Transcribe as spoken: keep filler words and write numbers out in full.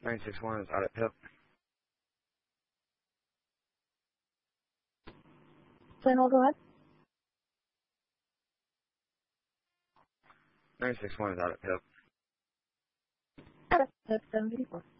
nine six one is out at Pip. Flannel, go ahead. nine six one is out at Pip. Out at Pip seven fifty-four.